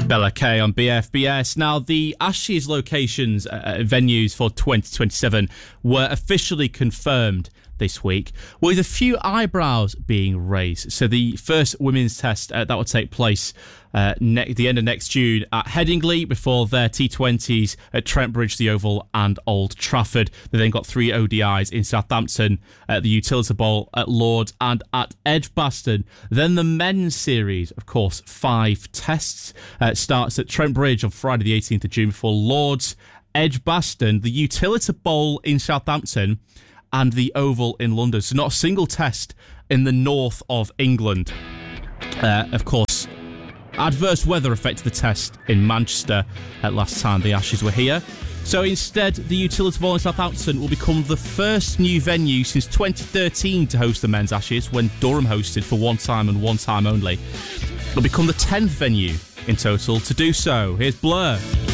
Bella K on BFBS. Now, the Ashes locations, venues for 2027 were officially confirmed this week, with a few eyebrows being raised. So the first women's test that will take place the end of next June at Headingley before their T20s at Trent Bridge, the Oval and Old Trafford. They then got 3 ODIs in Southampton, at the Utilita Bowl, at Lords and at Edgbaston. Then the men's series, of course, 5 tests, starts at Trent Bridge on Friday the 18th of June before Lords, Edgbaston, the Utilita Bowl in Southampton and the Oval in London. So not a single test in the north of England. Of course, adverse weather affected the test in Manchester at last time the Ashes were here. So instead, the Utilita Bowl in Southampton will become the first new venue since 2013 to host the men's Ashes, when Durham hosted for one time and one time only. It'll become the 10th venue in total to do so. Here's Blur.